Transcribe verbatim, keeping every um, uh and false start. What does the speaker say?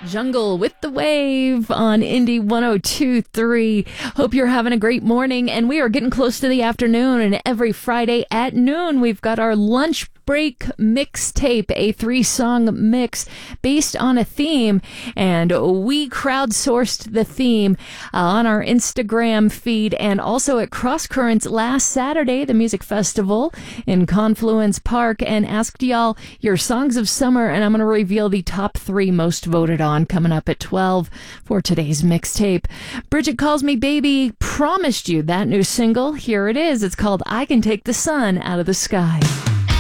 Jungle with the Wave on Indie one oh two point three. Hope you're having a great morning, and we are getting close to the afternoon, and every Friday at noon we've got our lunch break mixtape, a three-song mix based on a theme, and we crowdsourced the theme uh, on our Instagram feed and also at Cross Currents last Saturday, the music festival in Confluence Park, and asked y'all your songs of summer, and I'm going to reveal the top three most voted on coming up at twelve for today's mixtape. Bridget Calls Me Baby promised you that new single. Here it is. It's called I Can Take the Sun Out of the Sky.